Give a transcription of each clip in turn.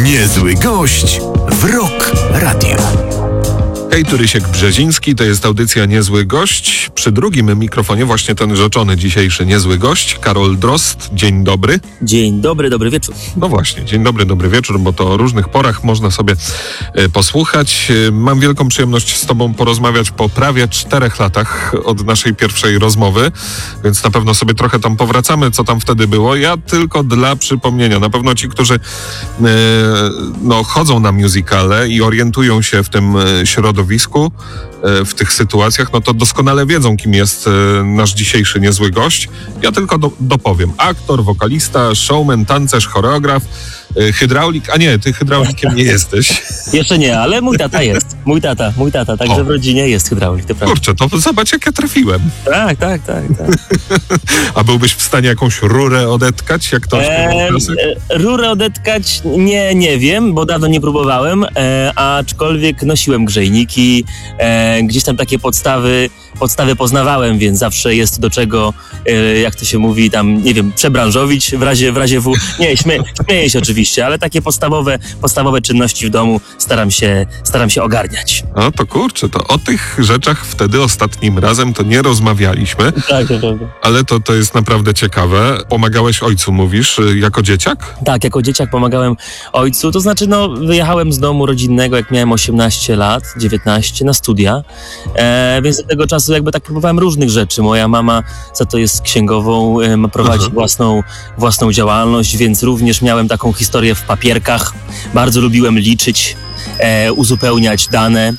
Niezły gość w Rock Radio. Hej, tu Rysiek Brzeziński, to jest audycja Niezły Gość. Przy drugim mikrofonie właśnie ten rzeczony dzisiejszy niezły gość, Karol Drozd. Dzień dobry. Dzień dobry, dobry wieczór. No właśnie, dzień dobry, dobry wieczór, bo to o różnych porach można sobie posłuchać. Mam wielką przyjemność z tobą porozmawiać po prawie 4 latach od naszej pierwszej rozmowy, więc na pewno sobie trochę tam powracamy, co tam wtedy było. Ja tylko dla przypomnienia, na pewno ci, którzy chodzą na musicale i orientują się w tym środowisku, w tych sytuacjach, no to doskonale wiedzą, kim jest nasz dzisiejszy niezły gość. Ja tylko dopowiem. Aktor, wokalista, showman, tancerz, choreograf, hydraulik. A nie, ty hydraulikiem nie jesteś. Jeszcze nie, ale mój tata jest. Mój tata, także w rodzinie jest hydraulik, to prawda. Kurczę, to zobacz, jak ja trafiłem. Tak. A byłbyś w stanie jakąś rurę odetkać, jak to Rurę odetkać nie wiem, bo dawno nie próbowałem, aczkolwiek nosiłem grzejniki, gdzieś tam takie podstawy poznawałem, więc zawsze jest do czego, jak to się mówi, tam, nie wiem, przebranżowić w razie W. Nie, śmieję się oczywiście, ale takie podstawowe czynności w domu staram się ogarniać. No to kurczę, to o tych rzeczach wtedy ostatnim razem to nie rozmawialiśmy. Tak, to prawda. Ale to jest naprawdę ciekawe. Pomagałeś ojcu, mówisz, jako dzieciak? Tak, jako dzieciak pomagałem ojcu, to znaczy wyjechałem z domu rodzinnego, jak miałem 18 lat, 19, na studia, więc do tego czasu jakby tak próbowałem różnych rzeczy. Moja mama za to jest księgową, prowadzi własną działalność, więc również miałem taką historię w papierkach. Bardzo lubiłem liczyć, uzupełniać dane.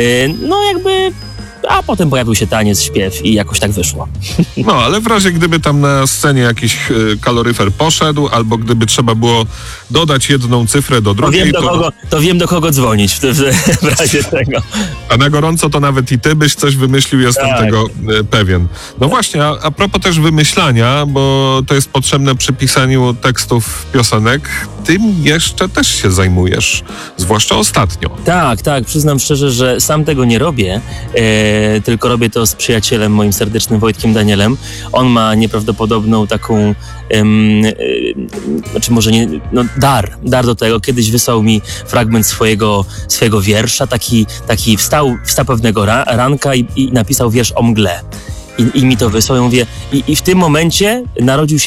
A potem pojawił się taniec, śpiew i jakoś tak wyszło. No, ale w razie gdyby tam na scenie jakiś kaloryfer poszedł, albo gdyby trzeba było dodać jedną cyfrę do drugiej, to wiem, do kogo dzwonić w razie tego. A na gorąco to nawet i ty byś coś wymyślił, jestem tego pewien. No właśnie, a propos też wymyślania, bo to jest potrzebne przy pisaniu tekstów piosenek, tym jeszcze też się zajmujesz, zwłaszcza ostatnio. Tak, przyznam szczerze, że sam tego nie robię, tylko robię to z przyjacielem moim serdecznym Wojtkiem Danielem. On ma nieprawdopodobną taką, dar do tego. Kiedyś wysłał mi fragment swojego wiersza, taki wstał pewnego ranka i napisał wiersz o mgle. I mi to wysłał. I mówię, i w tym momencie narodził się